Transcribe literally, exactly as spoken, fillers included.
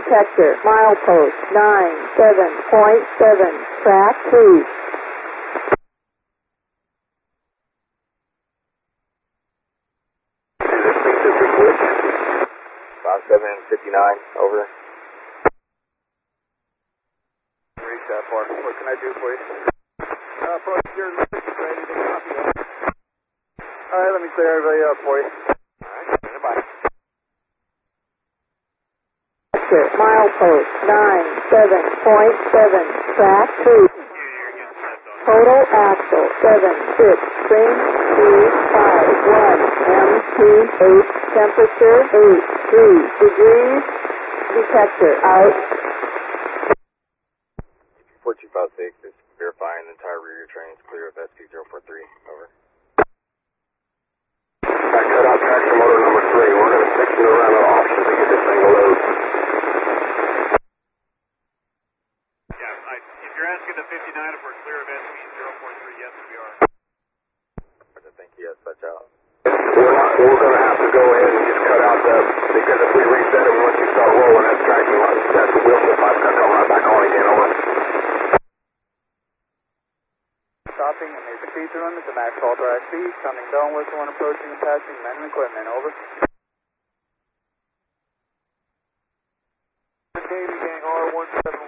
detector, milepost nine seven point seven, track two. five seven fifty-nine, over. Reach that far. What can I do for you? Uh, approach your ready to copy. Alright, let me clear everybody up for you. Alright, goodbye. Milepost nine seven point seven, track two. Total axle seven six, spring three five one, M T eight, temperature eight three degrees, detector out. four two five six is verifying the entire rear train is clear of S P zero four three, over. I cut out traction motor number three. We're going to section around the officer to get this thing to load. Yeah, I, if you're asking the fifty-nine if we're clear of S P zero four three, yes we are. I think he has such out. We're, not, we're going to have to go ahead and just cut out the, because if we reset it once you start rolling, that traction, that wheel shift pipe's going to come right back on again, over. Stopping and major feature limit to max authorized speed, coming down whistle when approaching and passing men and equipment, over. Navy gang R one seven